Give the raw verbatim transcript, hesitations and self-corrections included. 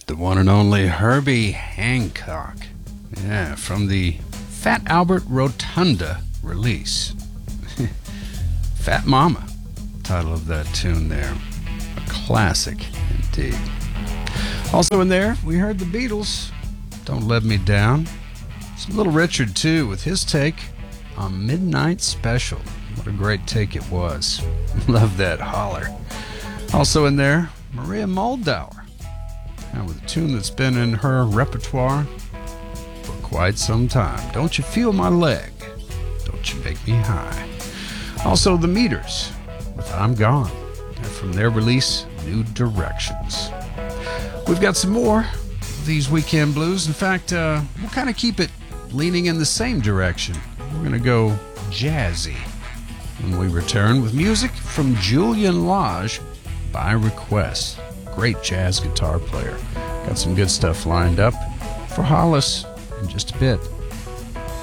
The one and only Herbie Hancock. Yeah, from the Fat Albert Rotunda release. Fat Mama, title of that tune there. A classic indeed. Also in there, we heard the Beatles, Don't Let Me Down. Some Little Richard, too, with his take on Midnight Special. What a great take it was. Love that holler. Also in there, Maria Muldaur. Now with a tune that's been in her repertoire for quite some time. Don't You Feel My Leg? Don't You Make Me High? Also the Meters with I'm Gone. And from their release, New Directions. We've got some more of these weekend blues. In fact, uh, we'll kind of keep it leaning in the same direction. We're going to go jazzy when we return with music from Julian Lage by request. Great jazz guitar player. Got some good stuff lined up for Hollis in just a bit.